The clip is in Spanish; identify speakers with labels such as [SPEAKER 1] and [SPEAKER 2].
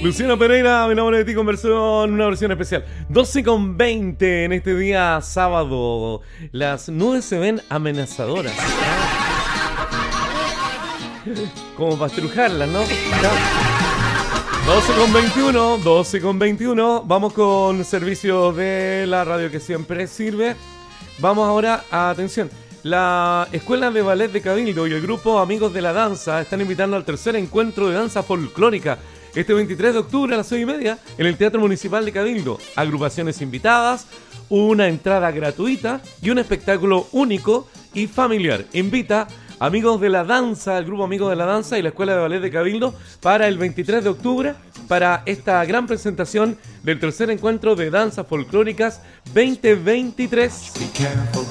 [SPEAKER 1] Luciano Pereira, me enamoré de ti con una versión especial. 12:20 en este día sábado. Las nubes se ven amenazadoras. Como para estrujarlas, ¿no? 12:21. Vamos con servicio de la radio que siempre sirve. Vamos ahora a, atención, la Escuela de Ballet de Cabildo y el grupo Amigos de la Danza están invitando al tercer encuentro de danza folclórica este 23 de octubre a las 6:30 en el Teatro Municipal de Cabildo. Agrupaciones invitadas, una entrada gratuita y un espectáculo único y familiar. Invita Amigos de la Danza, el grupo Amigos de la Danza y la Escuela de Ballet de Cabildo para el 23 de octubre para esta gran presentación del tercer encuentro de danzas folclóricas 2023.